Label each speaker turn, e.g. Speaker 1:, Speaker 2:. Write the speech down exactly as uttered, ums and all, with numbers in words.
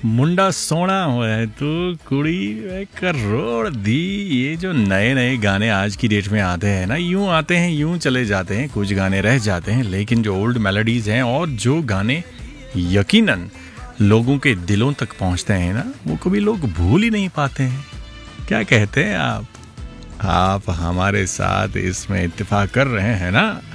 Speaker 1: मुंडा सोना होए तो कुड़ी करोड़ दी। ये जो नए नए गाने आज की डेट में आते हैं ना, यूं आते हैं यूं चले जाते हैं, कुछ गाने रह जाते हैं, लेकिन जो ओल्ड मेलोडीज हैं और जो गाने यकीनन लोगों के दिलों तक पहुंचते हैं ना, वो कभी लोग भूल ही नहीं पाते हैं। क्या कहते हैं आप? आप हमारे साथ इसमें इत्तेफाक कर रहे हैं ना?